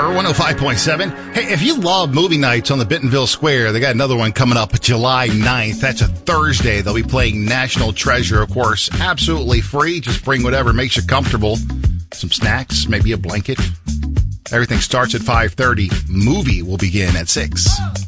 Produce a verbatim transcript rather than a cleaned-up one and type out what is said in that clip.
Power one oh five point seven. Hey, if you love movie nights on the Bentonville Square, they got another one coming up July ninth. That's a Thursday. They'll be playing National Treasure, of course, absolutely free. Just bring whatever makes you comfortable. Some snacks, maybe a blanket. Everything starts at five thirty. Movie will begin at six.